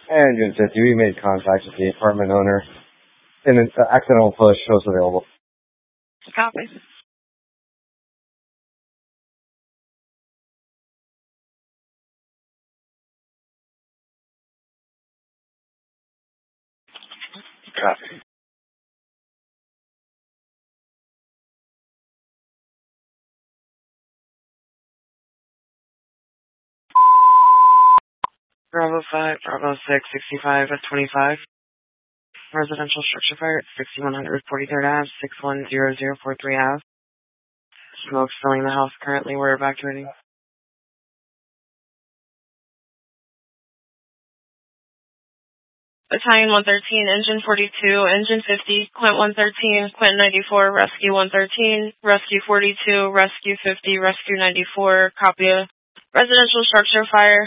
Engine 50, we made contact with the apartment owner. And an accidental push shows available. Copy. Copy. Bravo 5, Bravo 6, 65 F25. Residential structure fire at 6100 43rd Ave, 610043 Ave. Smoke filling the house currently. We're evacuating. Battalion 113, Engine 42, Engine 50, Quint 113, Quint 94, Rescue 113, Rescue 42, Rescue 50, Rescue 94, copy. Residential structure fire,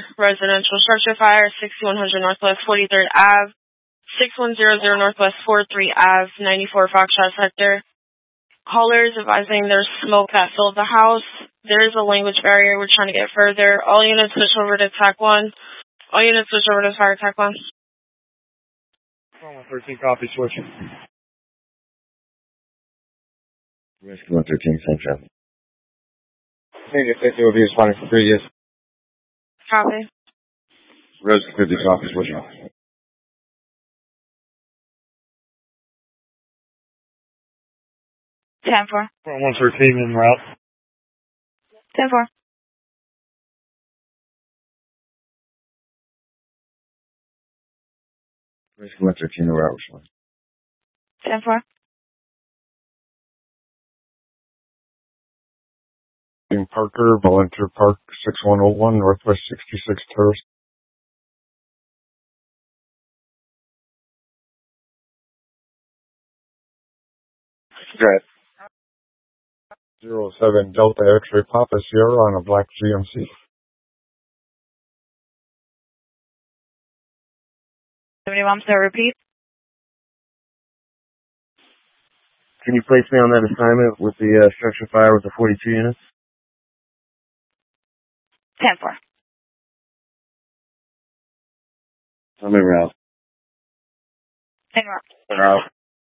6100 Northwest 43rd Ave, 6100 Northwest 43 Ave, 94 Foxtrot sector. Callers advising there's smoke that filled the house. There is a language barrier. We're trying to get further. All units switch over to TAC 1. All units switch over to fire TAC 1. 113, copy, switch. Rescue 113, same job. Engine 50 will be responding for previous. Copy. Rescue 50, copy, switch off. 10-4. 113 en route. 10-4. Rescue 113 en route, respond. 10-4. In Parker, Volunteer Park, 6101, Northwest 66 Terrace. Good. 07 Delta X-ray Papa Sierra on a black GMC. 71, sir, repeat. Can you place me on that assignment with the structure fire with the 42 units? 10-4. I'm en route. En route. En route.